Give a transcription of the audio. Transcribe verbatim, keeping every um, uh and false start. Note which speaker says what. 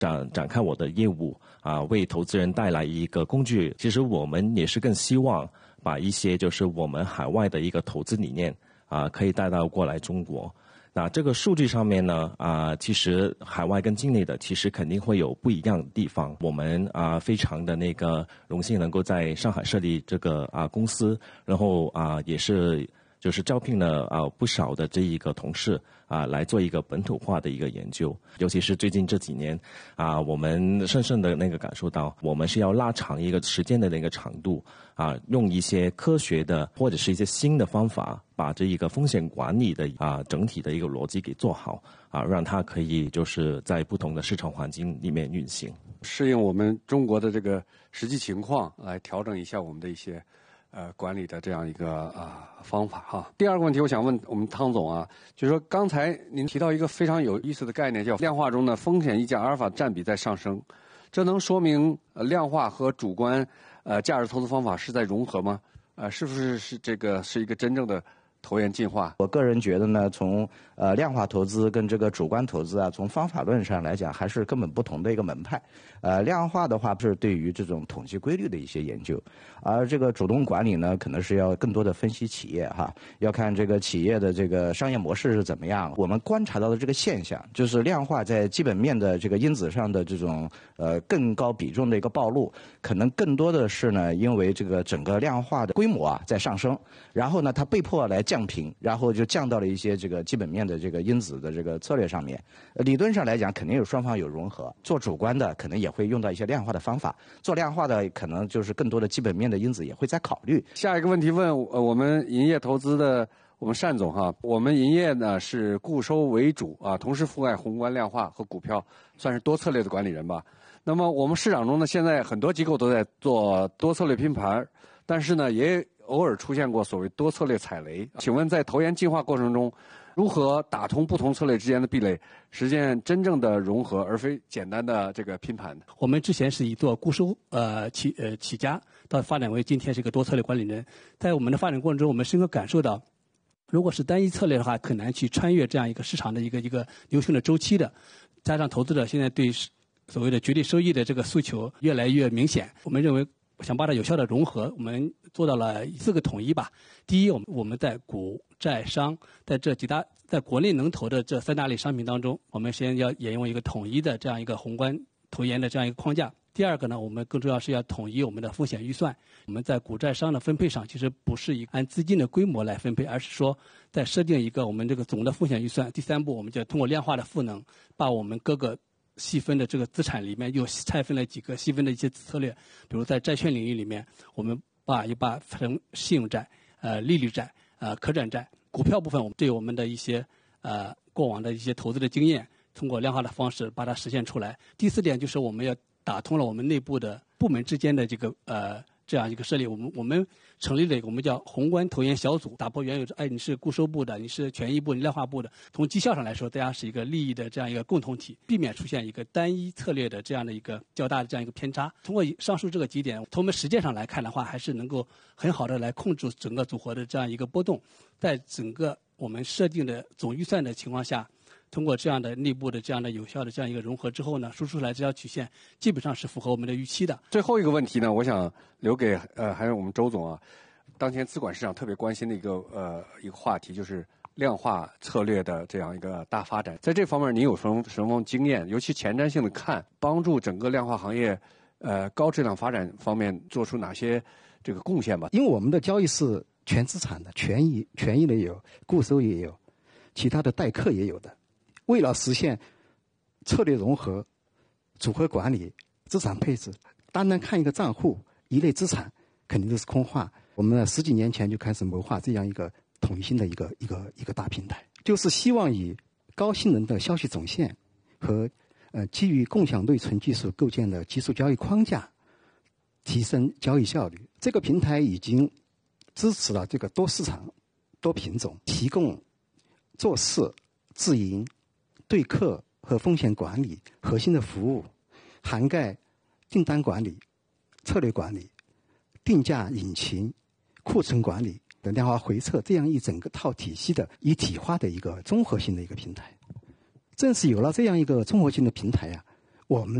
Speaker 1: 展展开我的业务啊，为投资人带来一个工具。其实我们也是更希望把一些就是我们海外的一个投资理念啊，可以带到过来中国。那这个数据上面呢，啊，其实海外跟境内的其实肯定会有不一样的地方。我们啊，非常的那个荣幸能够在上海设立这个啊公司，然后啊也是就是招聘了啊不少的这一个同事啊来做一个本土化的一个研究。尤其是最近这几年啊，我们深深的那个感受到，我们是要拉长一个时间的那个长度啊，用一些科学的或者是一些新的方法。把这一个风险管理的啊整体的一个逻辑给做好啊，让它可以就是在不同的市场环境里面运行，
Speaker 2: 适应我们中国的这个实际情况，来调整一下我们的一些呃管理的这样一个啊、呃、方法哈。第二个问题，我想问我们汤总啊，就是说刚才您提到一个非常有意思的概念，叫量化中的风险溢价阿尔法占比在上升，这能说明呃量化和主观呃价值投资方法是在融合吗？呃，是不是是这个是一个真正的投研进化？
Speaker 3: 我个人觉得呢，从呃量化投资跟这个主观投资啊，从方法论上来讲，还是根本不同的一个门派。呃，量化的话是对于这种统计规律的一些研究，而这个主动管理呢，可能是要更多的分析企业哈，要看这个企业的这个商业模式是怎么样。我们观察到的这个现象，就是量化在基本面的这个因子上的这种呃更高比重的一个暴露，可能更多的是呢，因为这个整个量化的规模啊在上升，然后呢，它被迫来降频，然后就降到了一些这个基本面的这个因子的这个策略上面。理论上来讲，肯定有双方有融合。做主观的可能也会用到一些量化的方法，做量化的可能就是更多的基本面的因子也会在考虑。
Speaker 2: 下一个问题问呃我们银业投资的我们单总哈，我们银业呢是固收为主啊，同时覆盖宏观量化和股票，算是多策略的管理人吧。那么我们市场中呢，现在很多机构都在做多策略拼盘，但是呢，也偶尔出现过所谓多策略踩雷。请问在投研进化过程中，如何打通不同策略之间的壁垒，实现真正的融合，而非简单的这个拼盘呢？
Speaker 4: 我们之前是以做固收呃起呃起家，到发展为今天是一个多策略管理人。在我们的发展过程中，我们深刻感受到，如果是单一策略的话，很难去穿越这样一个市场的一个一个流行的周期的。加上投资者现在对所谓的绝对收益的这个诉求越来越明显，我们认为想把它有效的融合，我们做到了四个统一吧。第一，我们我们在股债商在这几大在国内能投的这三大类商品当中，我们先要沿用一个统一的这样一个宏观投研的这样一个框架。第二个呢，我们更重要是要统一我们的风险预算。我们在股债商的分配上，其实不是以按资金的规模来分配，而是说在设定一个我们这个总的风险预算。第三步，我们就通过量化的赋能，把我们各个细分的这个资产里面又拆分了几个细分的一些策略，比如在债券领域里面，我们把又把分成信用债、呃利率债、呃可转债。股票部分，我们对我们的一些呃过往的一些投资的经验，通过量化的方式把它实现出来。第四点就是我们要打通了我们内部的部门之间的这个呃这样一个设立。我们我们成立了一个我们叫宏观投研小组，打破原有哎你是固收部的，你是权益部、你量化部的，从绩效上来说，大家是一个利益的这样一个共同体，避免出现一个单一策略的这样的一个较大的这样一个偏差。通过上述这个几点，从我们实践上来看的话，还是能够很好的来控制整个组合的这样一个波动，在整个我们设定的总预算的情况下，通过这样的内部的这样的有效的这样一个融合之后呢，输出来这条曲线基本上是符合我们的预期的。
Speaker 2: 最后一个问题呢，我想留给呃还有我们周总啊，当前资管市场特别关心的一个呃一个话题，就是量化策略的这样一个大发展。在这方面，您有什么什么经验？尤其前瞻性的看，帮助整个量化行业呃高质量发展方面做出哪些这个贡献吧？
Speaker 5: 因为我们的交易是全资产的，权益权益的也有，固收也有，其他的代客也有的。为了实现策略融合、组合管理、资产配置，单单看一个账户、一类资产，肯定都是空话。我们呢十几年前就开始谋划这样一个统一性的一个一个一个大平台，就是希望以高性能的消息总线和呃基于共享内存技术构建的基础交易框架，提升交易效率。这个平台已经支持了这个多市场、多品种，提供做事、自营、对客和风险管理核心的服务，涵盖订单管理、策略管理、定价引擎、库存管理的量化回测这样一整个套体系的一体化的一个综合性的一个平台。正是有了这样一个综合性的平台啊， 我们